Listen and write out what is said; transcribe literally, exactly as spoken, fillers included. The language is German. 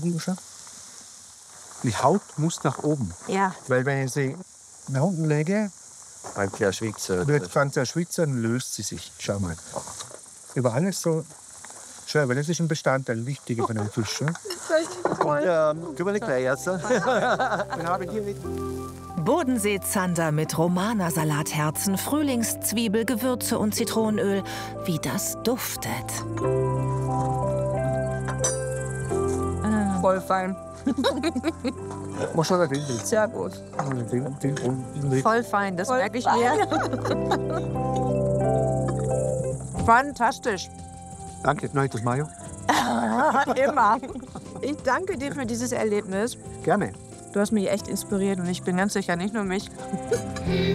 Die Haut muss nach oben. Ja. Weil wenn ich sie nach unten lege, Beim Schwitzer. wird ganz erschwitzen, löst sie sich. Schau mal. Über alles so schön, weil das ist ein Bestandteil, wichtiger von einem Fisch. Ne? Ja, können wir nicht gleich essen? Dann habe ich hier mit. Bodenseezander mit Romana-Salatherzen, Frühlingszwiebel, Gewürze und Zitronenöl. Wie das duftet. Voll fein. Mach schon den Sehr gut. den, den, den. Voll fein, das merke ich mir. Fantastisch. Danke, neues Mayo. Immer. Ich danke dir für dieses Erlebnis. Gerne. Du hast mich echt inspiriert und ich bin ganz sicher nicht nur mich.